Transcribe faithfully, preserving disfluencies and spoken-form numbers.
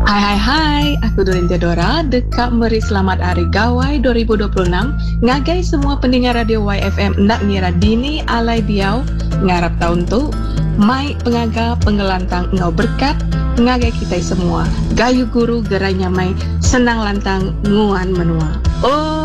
Hai hai hai, aku Dorin Theodora, dekat meri selamat hari Gawai dua ribu dua puluh enam. Ngagai semua pendengar radio Y F M nak ngira dini alai diau, ngarap tahun tu, mai pengaga pengelantang ngau berkat, ngagai kita semua. Gayu guru gerai nyamai, senang lantang nguan menua. Oh